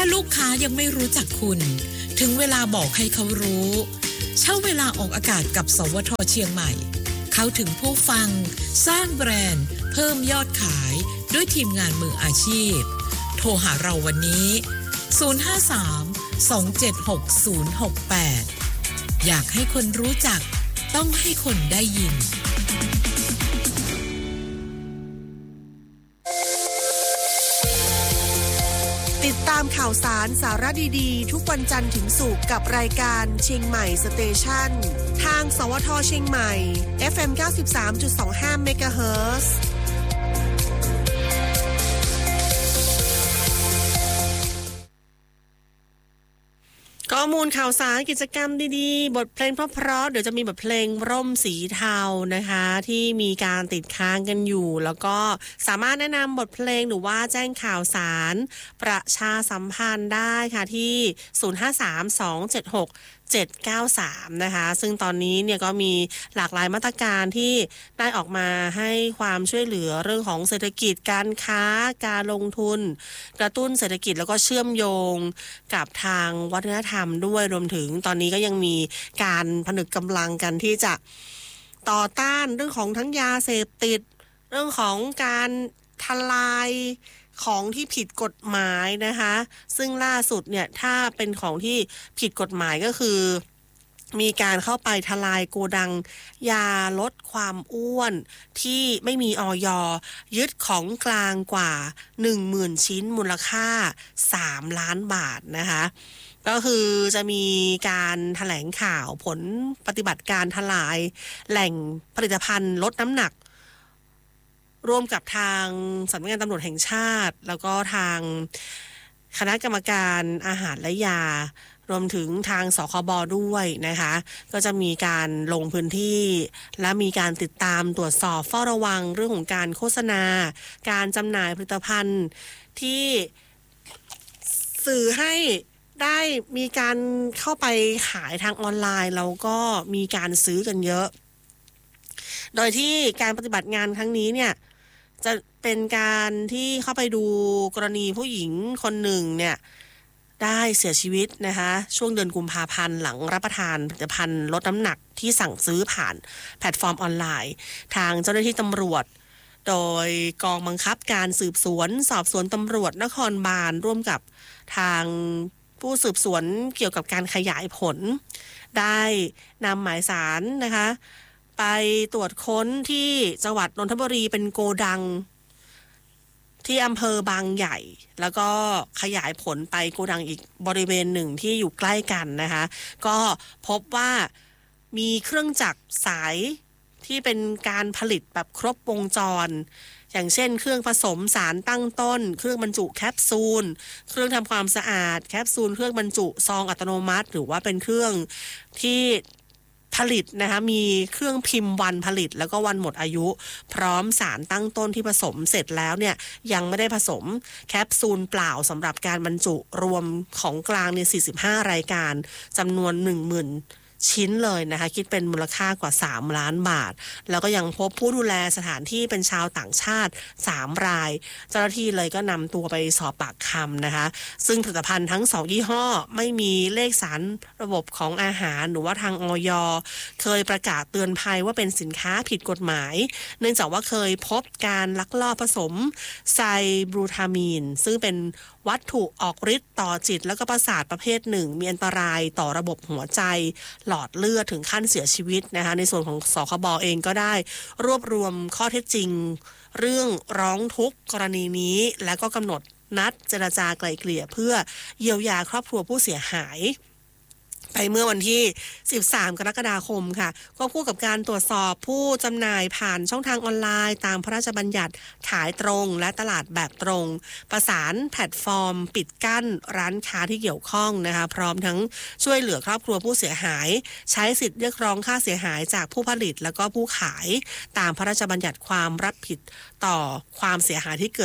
ลูกค้ายังไม่รู้จักคุณถึงเวลาบอกให้เขารู้เช่าเวลาออกอากาศกับสวทเชียงใหม่เข้าถึงผู้ฟังสร้างแบรนด์เพิ่มยอดขายด้วยทีมงานมืออาชีพโทรหาเราวันนี้053-276-068อยากให้คนรู้จักต้องให้คนได้ยินติดตามข่าวสารสาระดีๆทุกวันจันทร์ถึงศุกร์กับรายการเชียงใหม่สเตชันทางสวทเชียงใหม่ FM 93.25 เมกะเฮิรตซ์ข้อมูลข่าวสารกิจกรรมดีๆบทเพลงเพราะๆเดี๋ยวจะมีบทเพลงร่มสีเทานะคะที่มีการติดค้างกันอยู่แล้วก็สามารถแนะนำบทเพลงหรือว่าแจ้งข่าวสารประชาสัมพันธ์ได้ค่ะที่053-276-793นะคะซึ่งตอนนี้เนี่ยก็มีหลากหลายมาตรการที่ได้ออกมาให้ความช่วยเหลือเรื่องของเศรษฐกิจการค้าการลงทุนกระตุ้นเศรษฐกิจแล้วก็เชื่อมโยงกับทางวัฒนธรรมด้วยรวมถึงตอนนี้ก็ยังมีการผนึกกำลังกันที่จะต่อต้านเรื่องของทั้งยาเสพติดเรื่องของการทลายของที่ผิดกฎหมายนะคะซึ่งล่าสุดเนี่ยถ้าเป็นของที่ผิดกฎหมายก็คือมีการเข้าไปทลายโกดังยาลดความอ้วนที่ไม่มีอย.ยึดของกลางกว่า 10,000 ชิ้นมูลค่า3 ล้านบาทนะคะก็คือจะมีการแถลงข่าวผลปฏิบัติการทลายแหล่งผลิตภัณฑ์ลดน้ำหนักร่วมกับทางสำนักงานตำรวจแห่งชาติแล้วก็ทางคณะกรรมการอาหารและยารวมถึงทางสคบด้วยนะคะก็จะมีการลงพื้นที่และมีการติดตามตรวจสอบเฝ้าระวังเรื่องของการโฆษณาการจำหน่ายผลิตภัณฑ์ที่สื่อให้ได้มีการเข้าไปขายทางออนไลน์แล้วก็มีการซื้อกันเยอะโดยที่การปฏิบัติงานครั้งนี้เนี่ยจะเป็นการที่เข้าไปดูกรณีผู้หญิงคนหนึ่งเนี่ยได้เสียชีวิตนะคะช่วงเดือนกุมภาพันธ์หลังรับประทานผลิตภัณฑ์ลดน้ำหนักที่สั่งซื้อผ่านแพลตฟอร์มออนไลน์ทางเจ้าหน้าที่ตำรวจโดยกองบังคับการสืบสวนสอบสวนตำรวจนครบาลร่วมกับทางผู้สืบสวนเกี่ยวกับการขยายผลได้นำหมายสารนะคะไปตรวจค้นที่จังหวัดนนทบุรีเป็นโกดังที่อำเภอบางใหญ่แล้วก็ขยายผลไปโกดังอีกบริเวณหนึ่งที่อยู่ใกล้กันนะคะก็พบว่ามีเครื่องจักรสายที่เป็นการผลิตแบบครบวงจรอย่างเช่นเครื่องผสมสารตั้งต้นเครื่องบรรจุแคปซูลเครื่องทำความสะอาดแคปซูลเครื่องบรรจุซองอัตโนมัติหรือว่าเป็นเครื่องที่ผลิตนะคะมีเครื่องพิมพ์วันผลิตแล้วก็วันหมดอายุพร้อมสารตั้งต้นที่ผสมเสร็จแล้วเนี่ยยังไม่ได้ผสมแคปซูลเปล่าสำหรับการบรรจุรวมของกลางใน45รายการจำนวน 10,000 ชิ้นเลยนะคะคิดเป็นมูลค่ากว่า3 ล้านบาทแล้วก็ยังพบผู้ดูแลสถานที่เป็นชาวต่างชาติ3 รายเจ้าหน้าที่เลยก็นำตัวไปสอบปากคำนะคะซึ่งผลิตภัณฑ์ทั้ง2ยี่ห้อไม่มีเลขสารระบบของอาหารหรือว่าทางอย.เคยประกาศเตือนภัยว่าเป็นสินค้าผิดกฎหมายเนื่องจากว่าเคยพบการลักลอบผสมไซบรูทามีนซึ่งเป็นวัตถุออกฤทธิ์ต่อจิตและก็ประสาทประเภทหนึ่งมีอันตรายต่อระบบหัวใจหลอดเลือดถึงขั้นเสียชีวิตนะคะในส่วนของสคบเองก็ได้รวบรวมข้อเท็จจริงเรื่องร้องทุกข์กรณีนี้และก็กำหนดนัดเจรจาไกล่เกลี่ยเพื่อเยียวยาครอบครัวผู้เสียหายไปเมื่อวันที่13กรกฎาคมค่ะก็คู่กับการตรวจสอบผู้จำหน่ายผ่านช่องทางออนไลน์ตามพระราชบัญญัติขายตรงและตลาดแบบตรงประสานแพลตฟอร์มปิดกั้นร้านค้าที่เกี่ยวข้องนะคะพร้อมทั้งช่วยเหลือครอบครัวผู้เสียหายใช้สิทธิ์เรียกร้องค่าเสียหายจากผู้ผลิตแล้วก็ผู้ขายตามพระราชบัญญัติความรับผิดต่อความเสียหายที่เกิด